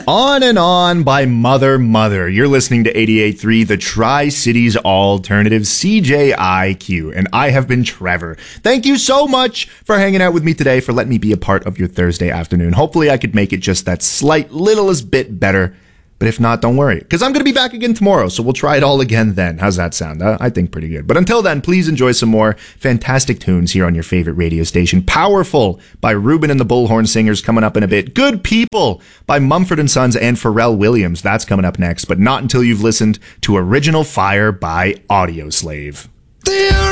On and On by Mother. You're listening to 88.3, the Tri-Cities Alternative, CJIQ, and I have been Trevor. Thank you so much for hanging out with me today, for letting me be a part of your Thursday afternoon. Hopefully I could make it just that slight littlest bit better. But if not, don't worry, because I'm going to be back again tomorrow, so we'll try it all again then. How's that sound? I think pretty good. But until then, please enjoy some more fantastic tunes here on your favorite radio station. Powerful by Ruben and the Bullhorn Singers coming up in a bit. Good People by Mumford & Sons and Pharrell Williams. That's coming up next, but not until you've listened to Original Fire by Audioslave.